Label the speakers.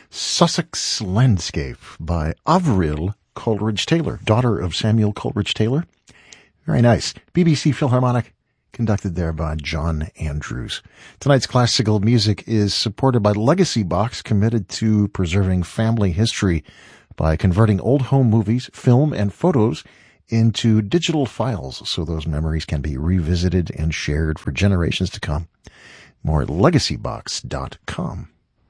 Speaker 1: Sussex Landscape by Avril Coleridge-Taylor, daughter of Samuel Coleridge-Taylor. Very nice. BBC Philharmonic, conducted there by John Andrews. Tonight's classical music is supported by Legacy Box, committed to preserving family history by converting old home movies, film, and photos into digital files so those memories can be revisited and shared for generations to come. More at legacybox.com.